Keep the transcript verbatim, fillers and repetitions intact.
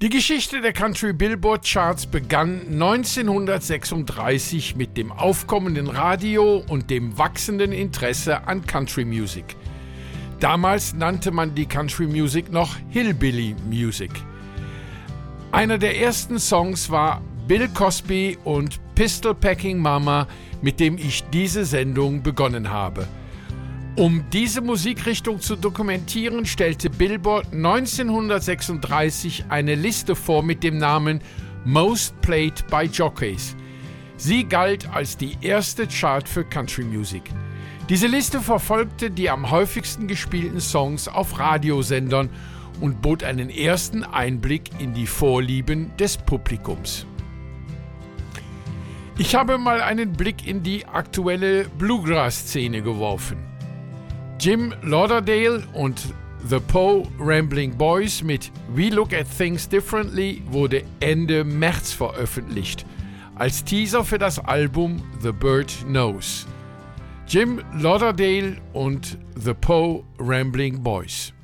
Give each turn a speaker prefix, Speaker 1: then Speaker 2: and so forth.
Speaker 1: Die Geschichte der Country Billboard Charts begann neunzehnhundertsechsunddreißig mit dem aufkommenden Radio und dem wachsenden Interesse an Country Music. Damals nannte man die Country Music noch Hillbilly Music. Einer der ersten Songs war Bill Cosby und Pistol Packing Mama, mit dem ich diese Sendung begonnen habe. Um diese Musikrichtung zu dokumentieren, stellte Billboard neunzehnhundertsechsunddreißig eine Liste vor mit dem Namen Most Played by Jockeys. Sie galt als die erste Chart für Country Music. Diese Liste verfolgte die am häufigsten gespielten Songs auf Radiosendern und bot einen ersten Einblick in die Vorlieben des Publikums. Ich habe mal einen Blick in die aktuelle Bluegrass-Szene geworfen. Jim Lauderdale und The Poe Rambling Boys mit We Look at Things Differently wurde Ende März veröffentlicht, als Teaser für das Album The Bird Knows. Jim Lauderdale und The Poe Rambling Boys.